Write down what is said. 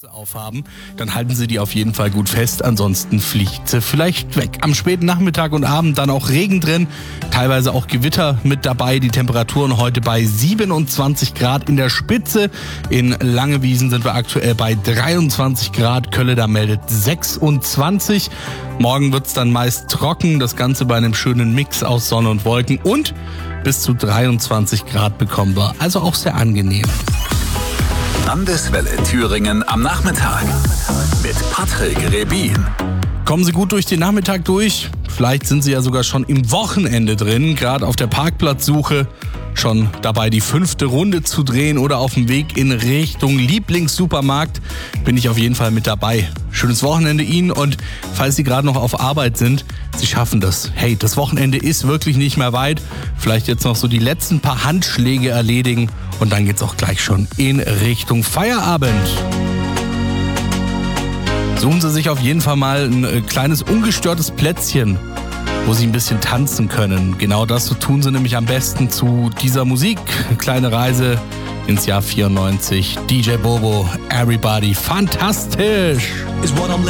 aufhaben, dann halten Sie die auf jeden Fall gut fest, ansonsten fliegt sie vielleicht weg. Am späten Nachmittag und Abend dann auch Regen drin, teilweise auch Gewitter mit dabei. Die Temperaturen heute bei 27 Grad in der Spitze. In Langewiesen sind wir aktuell bei 23 Grad, Kölle da meldet 26. Morgen wird's dann meist trocken, das Ganze bei einem schönen Mix aus Sonne und Wolken und bis zu 23 Grad bekommen wir, also auch sehr angenehm. Landeswelle Thüringen am Nachmittag mit Patrick Rebin. Kommen Sie gut durch den Nachmittag durch. Vielleicht sind Sie ja sogar schon im Wochenende drin, gerade auf der Parkplatzsuche, schon dabei die 5. Runde zu drehen oder auf dem Weg in Richtung Lieblingssupermarkt. Bin ich auf jeden Fall mit dabei. Schönes Wochenende Ihnen und falls Sie gerade noch auf Arbeit sind, Sie schaffen das. Hey, das Wochenende ist wirklich nicht mehr weit. Vielleicht jetzt noch so die letzten paar Handschläge erledigen und dann geht's auch gleich schon in Richtung Feierabend. Suchen Sie sich auf jeden Fall mal ein kleines ungestörtes Plätzchen, wo Sie ein bisschen tanzen können. Genau das tun Sie nämlich am besten zu dieser Musik. Kleine Reise ins Jahr 94. DJ Bobo, Everybody, fantastisch!